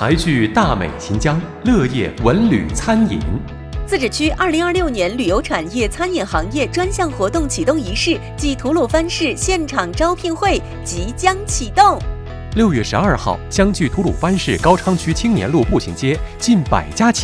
台剧大美秦江，乐业文旅餐饮。 自治区2026年旅游产业餐饮行业专项活动启动仪式暨吐鲁番市现场招聘会即将启动。 6月12号，相距吐鲁番市高昌区青年路步行街近100家企